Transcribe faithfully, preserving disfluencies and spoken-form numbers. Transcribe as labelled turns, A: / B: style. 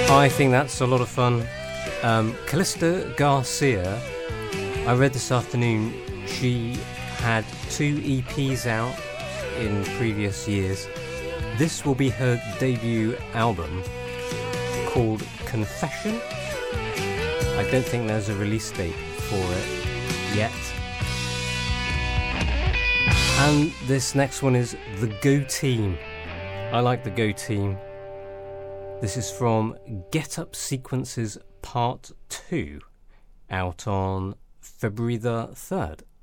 A: I think that's a lot of fun. Um, Callista Garcia, I read this afternoon, she had two E Ps out in previous years. This will be her debut album called Confession. I don't think there's a release date for it yet. And this next one is The Go Team. I like The Go Team. This is from Get Up Sequences Part two, out on February the third.